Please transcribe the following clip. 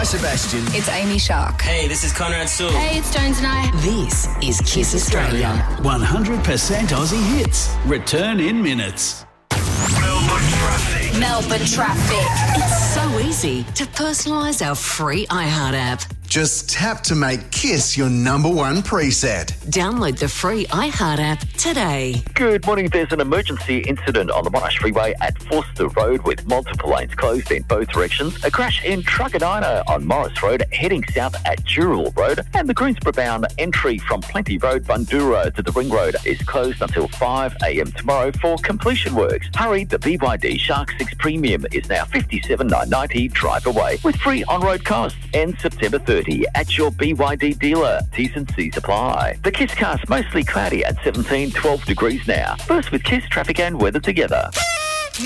Guy Sebastian. It's Amy Shark. Hey, this is Conrad Sewell. Hey, it's Jones and I. This is Kiss Australia. 100% Aussie hits. Return in minutes. Melbourne traffic. It's so easy to personalise our free iHeart app. Just tap to make Kiss your number one preset. Download the free iHeart app today. Good morning. There's an emergency incident on the Monash Freeway at Forster Road with multiple lanes closed in both directions. A crash in Truckadina on Morris Road heading south at Dural Road. And the Greensboro bound entry from Plenty Road, Bundura to the Ring Road is closed until 5 a.m. tomorrow for completion works. Hurry, the BYD Shark 6 Premium is now $57,990 drive away with free on-road costs. Ends September 30 at your BYD dealer. T's and C's apply. The Kiss cast mostly cloudy at 12 degrees now. First with Kiss traffic and weather together.